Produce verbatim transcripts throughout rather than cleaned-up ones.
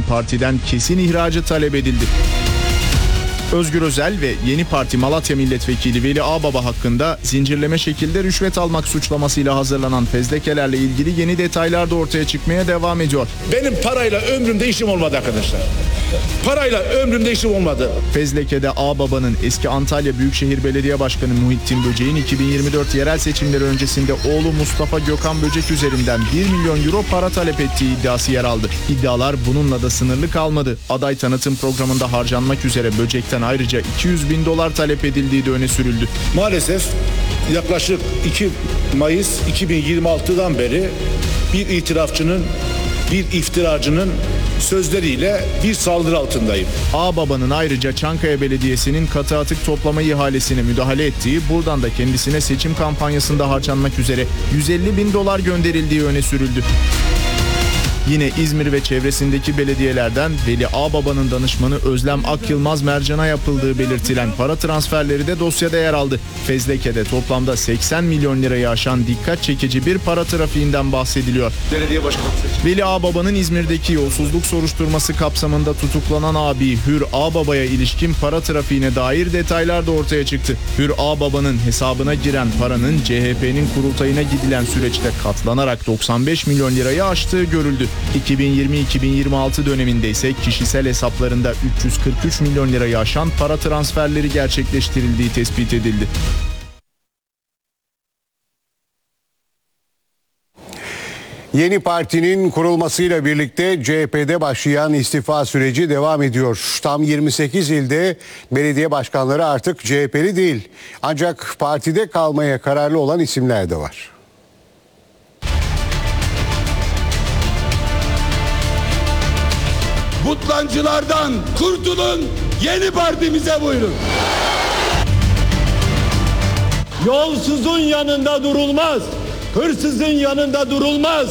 için partiden kesin ihracı talep edildi. Özgür Özel ve Yeni Parti Malatya Milletvekili Veli Ağbaba hakkında zincirleme şekilde rüşvet almak suçlamasıyla hazırlanan fezlekelerle ilgili yeni detaylar da ortaya çıkmaya devam ediyor. Benim parayla ömrümde işim olmadı arkadaşlar. Parayla ömrümde işim olmadı. Fezleke'de Ağbaba'nın eski Antalya Büyükşehir Belediye Başkanı Muhittin Böcek'in iki bin yirmi dört yerel seçimleri öncesinde oğlu Mustafa Gökhan Böcek üzerinden bir milyon euro para talep ettiği iddiası yer aldı. İddialar bununla da sınırlı kalmadı. Aday tanıtım programında harcanmak üzere Böcek'ten ayrıca iki yüz bin dolar talep edildiği de öne sürüldü. Maalesef yaklaşık iki Mayıs iki bin yirmi altıdan beri bir itirafçının, bir iftiracının sözleriyle bir saldırı altındayım. Ağbaba'nın ayrıca Çankaya Belediyesi'nin katı atık toplama ihalesine müdahale ettiği, buradan da kendisine seçim kampanyasında harcanmak üzere yüz elli bin dolar gönderildiği öne sürüldü. Yine İzmir ve çevresindeki belediyelerden Veli Ağbaba'nın danışmanı Özlem Akyılmaz Mercan'a yapıldığı belirtilen para transferleri de dosyada yer aldı. Fezleke'de toplamda seksen milyon lirayı aşan dikkat çekici bir para trafiğinden bahsediliyor. Belediye başkanı. Veli Ağbaba'nın İzmir'deki yolsuzluk soruşturması kapsamında tutuklanan abi Hür Ağbaba'ya ilişkin para trafiğine dair detaylar da ortaya çıktı. Hür Ağbaba'nın hesabına giren paranın C H P'nin kurultayına gidilen süreçte katlanarak doksan beş milyon lirayı aştığı görüldü. iki bin yirmi iki bin yirmi altı döneminde ise kişisel hesaplarında üç yüz kırk üç milyon lirayı aşan para transferleri gerçekleştirildiği tespit edildi. Yeni partinin kurulmasıyla birlikte C H P'de başlayan istifa süreci devam ediyor. Tam yirmi sekiz ilde belediye başkanları artık C H P'li değil. Ancak partide kalmaya kararlı olan isimler de var. Butlancılardan kurtulun, yeni partimize buyurun. Yolsuzun yanında durulmaz, hırsızın yanında durulmaz.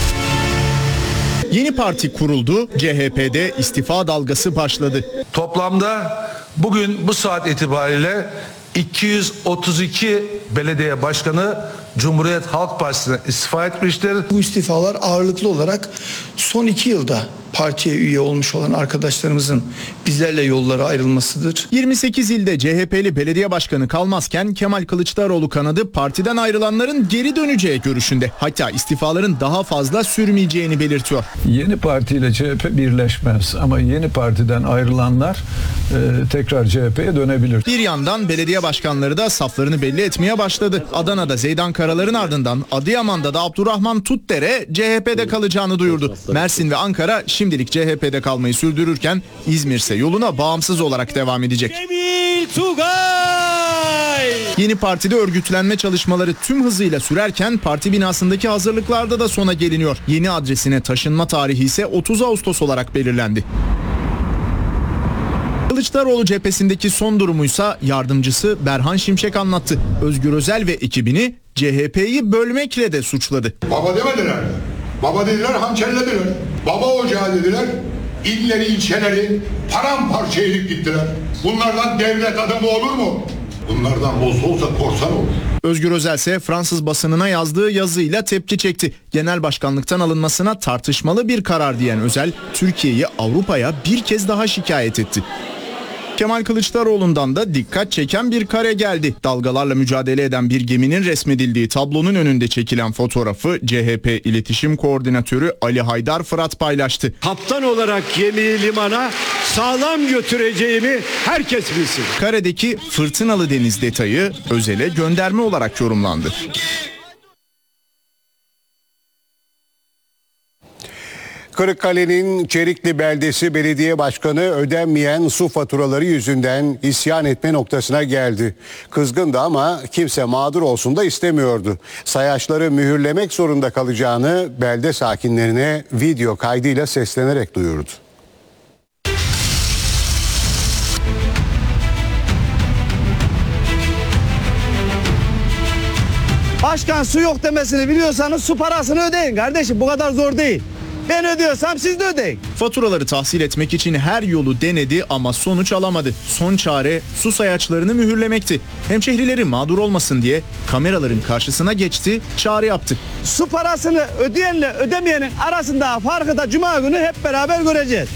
Yeni parti kuruldu, C H P'de istifa dalgası başladı. Toplamda bugün bu saat itibariyle iki yüz otuz iki belediye başkanı Cumhuriyet Halk Partisi'ne istifa etmiştir. Bu istifalar ağırlıklı olarak son iki yılda partiye üye olmuş olan arkadaşlarımızın bizlerle yollara ayrılmasıdır. yirmi sekiz ilde C H P'li belediye başkanı kalmazken Kemal Kılıçdaroğlu kanadı partiden ayrılanların geri döneceği görüşünde. Hatta istifaların daha fazla sürmeyeceğini belirtiyor. Yeni partiyle C H P birleşmez ama yeni partiden ayrılanlar e, tekrar C H P'ye dönebilir. Bir yandan belediye başkanları da saflarını belli etmeye başladı. Adana'da Zeydan Karalar'ın ardından Adıyaman'da da Abdurrahman Tutdere C H P'de kalacağını duyurdu. Mersin ve Ankara şimdilik C H P'de kalmayı sürdürürken İzmir ise yoluna bağımsız olarak devam edecek. Cemil Tugay! Yeni partide örgütlenme çalışmaları tüm hızıyla sürerken parti binasındaki hazırlıklarda da sona geliniyor. Yeni adresine taşınma tarihi ise otuz Ağustos olarak belirlendi. Kılıçdaroğlu cephesindeki son durumuysa yardımcısı Berhan Şimşek anlattı. Özgür Özel ve ekibini C H P'yi bölmekle de suçladı. Baba demediler. Baba dediler, hançerlediler. Baba ocağı dediler. İlleri, ilçeleri paramparça edip gittiler. Bunlardan devlet adamı olur mu? Bunlardan olsa olsa korsan olur. Özgür Özel ise Fransız basınına yazdığı yazıyla tepki çekti. Genel başkanlıktan alınmasına tartışmalı bir karar diyen Özel, Türkiye'yi Avrupa'ya bir kez daha şikayet etti. Kemal Kılıçdaroğlu'ndan da dikkat çeken bir kare geldi. Dalgalarla mücadele eden bir geminin resmedildiği tablonun önünde çekilen fotoğrafı C H P İletişim Koordinatörü Ali Haydar Fırat paylaştı. Kaptan olarak gemiyi limana sağlam götüreceğimi herkes bilsin. Karedeki fırtınalı deniz detayı Özel'e gönderme olarak yorumlandı. Kırıkkale'nin Çerikli beldesi belediye başkanı ödenmeyen su faturaları yüzünden isyan etme noktasına geldi. Kızgındı ama kimse mağdur olsun da istemiyordu. Sayaçları mühürlemek zorunda kalacağını belde sakinlerine video kaydıyla seslenerek duyurdu. Başkan su yok demesini biliyorsanız su parasını ödeyin kardeşim, bu kadar zor değil. Ben ödüyorsam siz de ödeyin. Faturaları tahsil etmek için her yolu denedi ama sonuç alamadı. Son çare su sayaçlarını mühürlemekti. Hemşehrileri mağdur olmasın diye kameraların karşısına geçti, çağrı yaptı. Su parasını ödeyenle ödemeyenin arasında farkı da cuma günü hep beraber göreceğiz.